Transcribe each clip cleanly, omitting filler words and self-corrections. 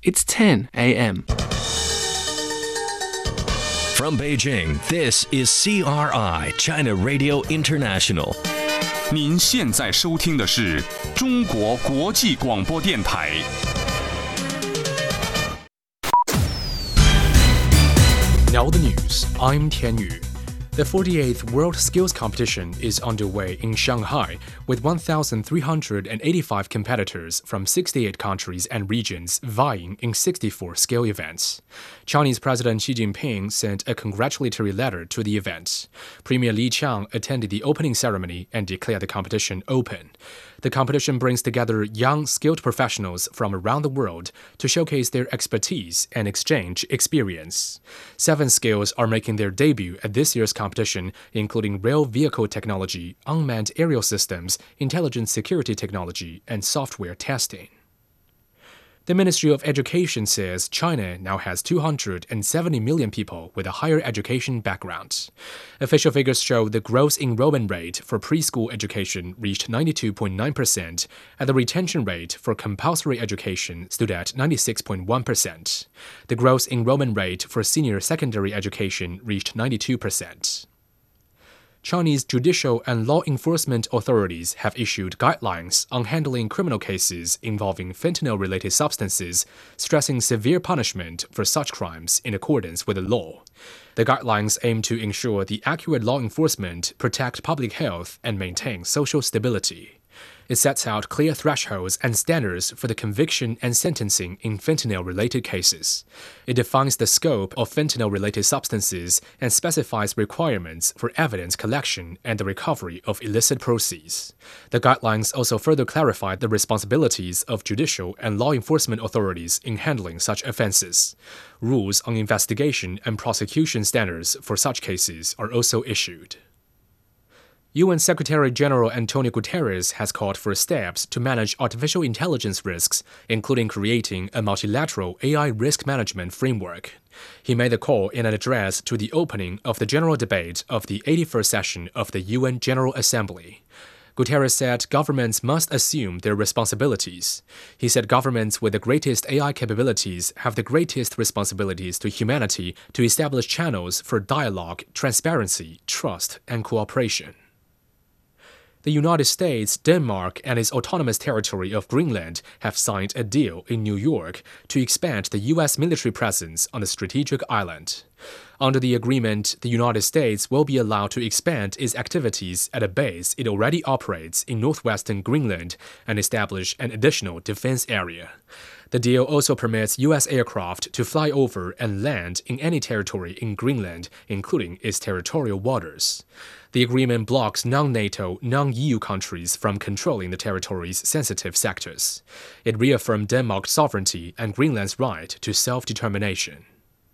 It's 10 a.m. From Beijing, this is CRI, China Radio International. 您现在收听的是中国国际广播电台。 Now the news. I'm Tian Yu. The 48th World Skills Competition is underway in Shanghai, with 1,385 competitors from 68 countries and regions vying in 64 skill events. Chinese President Xi Jinping sent a congratulatory letter to the event. Premier Li Qiang attended the opening ceremony and declared the competition open. The competition brings together young, skilled professionals from around the world to showcase their expertise and exchange experience. 7 skills are making their debut at this year's competition, including rail vehicle technology, unmanned aerial systems, intelligent security technology, and software testing. The Ministry of Education says China now has 270 million people with a higher education background. Official figures show the gross enrollment rate for preschool education reached 92.9%, and the retention rate for compulsory education stood at 96.1%. The gross enrollment rate for senior secondary education reached 92%. Chinese judicial and law enforcement authorities have issued guidelines on handling criminal cases involving fentanyl-related substances, stressing severe punishment for such crimes in accordance with the law. The guidelines aim to ensure the accurate law enforcement, protect public health, and maintain social stability. It sets out clear thresholds and standards for the conviction and sentencing in fentanyl-related cases. It defines the scope of fentanyl-related substances and specifies requirements for evidence collection and the recovery of illicit proceeds. The guidelines also further clarify the responsibilities of judicial and law enforcement authorities in handling such offenses. Rules on investigation and prosecution standards for such cases are also issued. UN Secretary-General Antonio Guterres has called for steps to manage artificial intelligence risks, including creating a multilateral AI risk management framework. He made the call in an address to the opening of the general debate of the 81st session of the UN General Assembly. Guterres said governments must assume their responsibilities. He said governments with the greatest AI capabilities have the greatest responsibilities to humanity to establish channels for dialogue, transparency, trust, and cooperation. The United States, Denmark, and its autonomous territory of Greenland have signed a deal in New York to expand the U.S. military presence on the strategic island. Under the agreement, the United States will be allowed to expand its activities at a base it already operates in northwestern Greenland and establish an additional defense area. The deal also permits U.S. aircraft to fly over and land in any territory in Greenland, including its territorial waters. The agreement blocks non-NATO, non-EU countries from controlling the territory's sensitive sectors. It reaffirmed Denmark's sovereignty and Greenland's right to self-determination.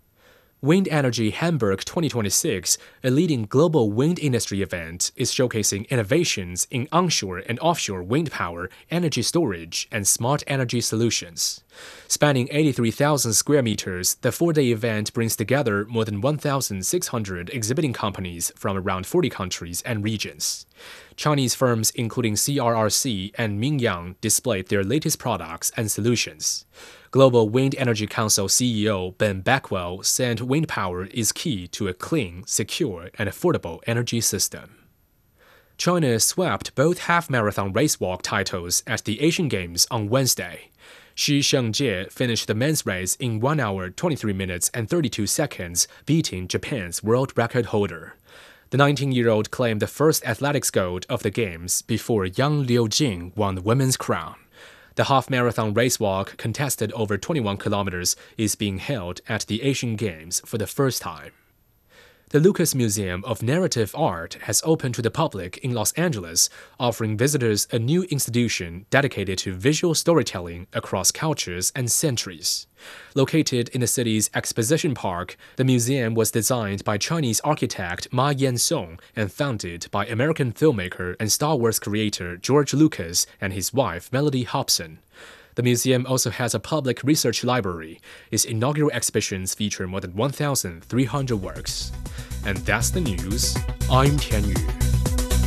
Wind Energy Hamburg 2026, a leading global wind industry event, is showcasing innovations in onshore and offshore wind power, energy storage, and smart energy solutions. Spanning 83,000 square meters, the 4-day event brings together more than 1,600 exhibiting companies from around 40 countries and regions. Chinese firms including CRRC and Mingyang displayed their latest products and solutions. Global Wind Energy Council CEO Ben Backwell said wind power is key to a clean, secure, and affordable energy system. China swept both half-marathon racewalk titles at the Asian Games on Wednesday. Shi Shengjie finished the men's race in 1 hour, 23 minutes, and 32 seconds, beating Japan's world record holder. The 19-year-old claimed the first athletics gold of the Games before Yang Liujing won the women's crown. The half-marathon racewalk, contested over 21 kilometers, is being held at the Asian Games for the first time. The Lucas Museum of Narrative Art has opened to the public in Los Angeles, offering visitors a new institution dedicated to visual storytelling across cultures and centuries. Located in the city's Exposition Park, the museum was designed by Chinese architect Ma Yan-song and founded by American filmmaker and Star Wars creator George Lucas and his wife Melody Hobson. The museum also has a public research library. Its inaugural exhibitions feature more than 1,300 works. And that's the news. I'm Tian Yu.